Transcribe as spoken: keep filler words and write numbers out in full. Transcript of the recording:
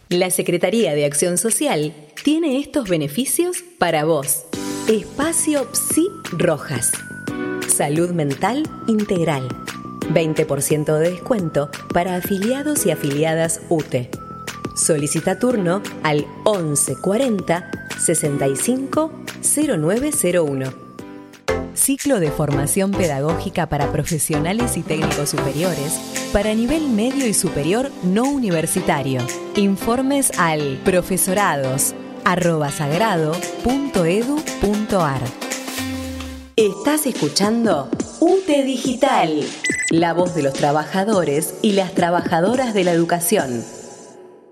La Secretaría de Acción Social tiene estos beneficios para vos. Espacio Psi Rojas. Salud mental integral. veinte por ciento de descuento para afiliados y afiliadas U T E. Solicita turno al once cuarenta sesenta y cinco cero nueve cero uno. Ciclo de formación pedagógica para profesionales y técnicos superiores para nivel medio y superior no universitario. Informes al profesorados arroba sagrado punto edu punto ar. Estás escuchando U T E Digital, la voz de los trabajadores y las trabajadoras de la educación.